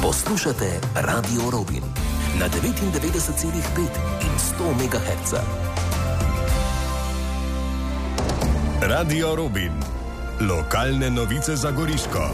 Poslušate Radio Robin na 99,5 in 100 MHz. Radio Robin. Lokalne novice za Goriško.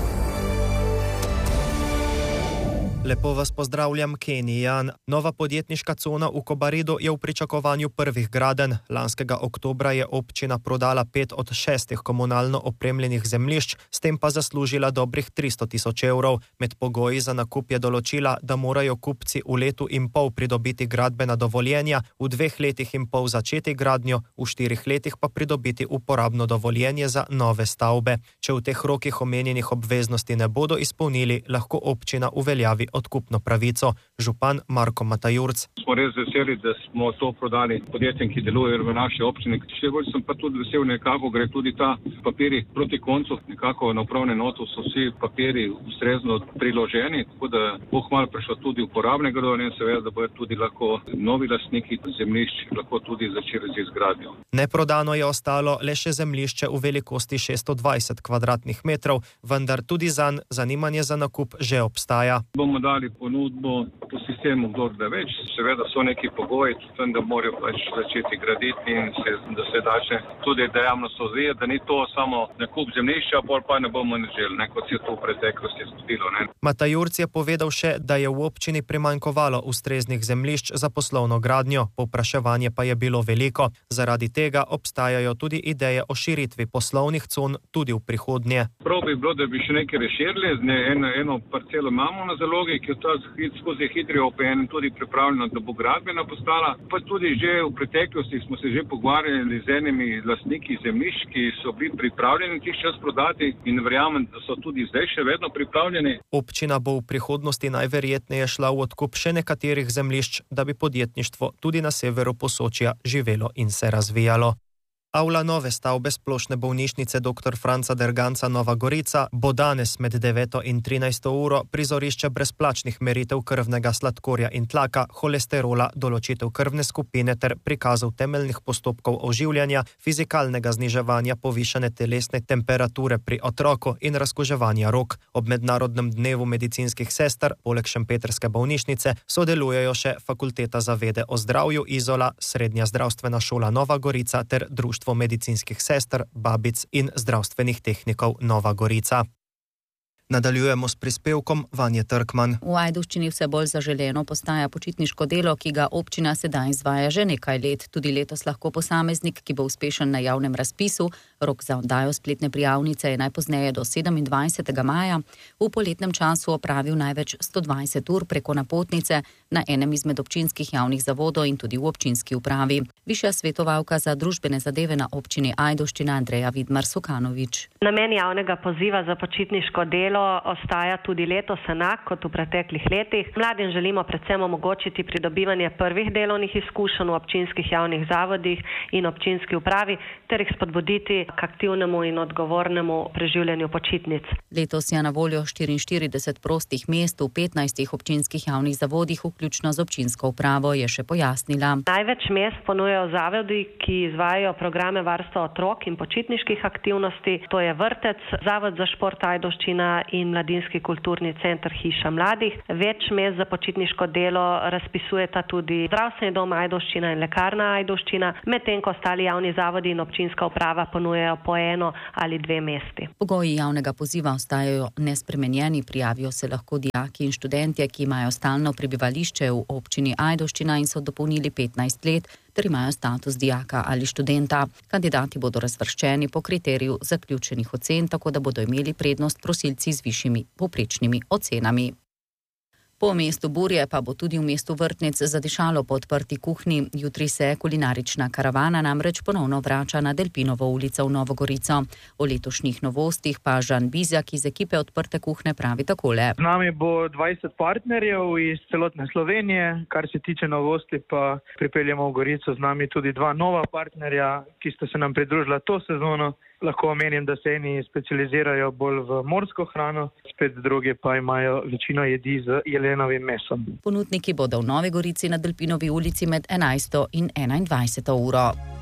Lepo vas pozdravljam, Kenyan. Nova podjetniška cona v Kobaridu je v pričakovanju prvih gradenj. Lanskega oktobra je občina prodala 5 od 6 komunalno opremljenih zemljišč, s tem pa zaslužila dobrih 300 tisoč evrov. Med pogoji za nakup je določila, da morajo kupci v letu in pol pridobiti gradbena dovoljenja, v 2 letih in pol začeti gradnjo, v 4 letih pa pridobiti uporabno dovoljenje za nove stavbe. Če v teh rokih omenjenih obveznosti ne bodo izpolnili, lahko občina uveljavi odkupno pravico. Župan Marko Matajurc. Smo res veseli, da smo to prodali podjetjem, ki delujejo v naši občini. Še bolj sem pa tudi vesel, nekako gre tudi ta papiri proti koncu. Nekako na upravne notu so vsi papiri ustrezno priloženi, tako da bo kmalu prišlo tudi uporabnega dovoljenja, seveda, da bodo tudi lahko novi lastniki zemljišč lahko tudi začeli z izgradnjo. Neprodano je ostalo le še zemljišče v velikosti 620 kvadratnih metrov, vendar tudi zanj zanimanje za nakup že obstaja. Bomo dali ponudbo po sistemu kdor da več. Seveda so neki pogoji, tudi da morajo začeti graditi in da se da še tudi dejavnost odvijati, da ni to samo nakup zemljišča, bolj pa ne bomo želeli, kot se je to v preteklosti zgodilo. Matajurc je povedal še, da je v občini primanjkovalo ustreznih zemljišč za poslovno gradnjo, povpraševanje pa je bilo veliko. Zaradi tega obstajajo tudi ideje o širitvi poslovnih con tudi v prihodnje. Prav bi bilo, da bi še nekaj razširili, eno parcelo imamo na zalogi, ki je ta skozi hitri OPN tudi pripravljena, da bo gradbena postala. Pa tudi že v preteklosti smo se že pogovarjali z enimi lastniki zemljišč, ki so bili pripravljeni tisti čas prodati in verjamem, da so tudi zdaj še vedno pripravljeni. Občina bo v prihodnosti najverjetneje šla v odkup še nekaterih zemljišč, da bi podjetništvo tudi na severu Posočja živelo in se razvijalo. Avla nove stavbe splošne bolnišnice dr. Franca Derganca Nova Gorica bo danes med 9 in 13 uro prizorišče brezplačnih meritev krvnega sladkorja in tlaka, holesterola, določitev krvne skupine ter prikazov temeljnih postopkov oživljanja, fizikalnega zniževanja povišane telesne temperature pri otroku in razkuževanja rok. Ob mednarodnem dnevu medicinskih sester, poleg šempetrske bolnišnice, sodelujejo še Fakulteta za vede o zdravju Izola, Srednja zdravstvena šola Nova Gorica ter Društvo medicinskih sester, babic in zdravstvenih tehnikov Nova Gorica. Nadaljujemo s prispevkom Vanje Trkman. V Ajdovščini vse bolj zaželeno postaja počitniško delo, ki ga občina sedaj izvaja že nekaj let. Tudi letos lahko posameznik, ki bo uspešen na javnem razpisu, rok za oddajo spletne prijavnice je najpozneje do 27. maja, v poletnem času opravil največ 120 ur preko napotnice na enem izmed občinskih javnih zavodov in tudi v občinski upravi. Višja svetovalka za družbene zadeve na občini Ajdovščina Andreja Vidmar-Sukanovič. Namen javnega poziva za počitniško delo ostaja tudi letos enak kot v preteklih letih. Mladim želimo predvsem omogočiti pridobivanje prvih delovnih izkušenj v občinskih javnih zavodih in občinski upravi ter jih spodbuditi k aktivnemu in odgovornemu preživljanju počitnic. Letos je na voljo 44 prostih mest v 15 občinskih javnih zavodih, vključno z občinsko upravo, je še pojasnila. Največ mest ponujajo zavodi, ki izvajajo programe varstva otrok in počitniških aktivnosti. To je vrtec, Zavod za šport Ajdovščina in Mladinski kulturni center Hiša mladih. Več mest za počitniško delo razpisujeta tudi Zdravstveni dom Ajdovščina in Lekarna Ajdovščina, medtem ko ostali javni zavodi in občinska uprava ponujajo po 1 ali 2 mesti. Pogoji javnega poziva ostajajo nespremenjeni, prijavijo se lahko dijaki in študentje, ki imajo stalno prebivališče v občini Ajdovščina in so dopolnili 15 let, ter imajo status dijaka ali študenta. Kandidati bodo razvrščeni po kriteriju zaključenih ocen, tako da bodo imeli prednost prosilci z višjimi povprečnimi ocenami. Po mestu Burje pa bo tudi v mestu Vrtnec zadišalo po odprti kuhinji. Jutri se kulinarična karavana namreč ponovno vrača na Delpinovo ulico v Novo Gorico. O letošnjih novostih pa Žan Bizjak iz ekipe odprte kuhne pravi takole. Z nami bo 20 partnerjev iz celotne Slovenije. Kar se tiče novosti, pa pripeljemo v Gorico z nami tudi 2 nova partnerja, ki sta se nam pridružila to sezono. Lahko omenim, da se eni specializirajo bolj v morsko hrano, spet drugi pa imajo večino jedi z jelenovim mesom. Ponudniki bodo v Novi Gorici na Delpinovi ulici med 11. in 21. uro.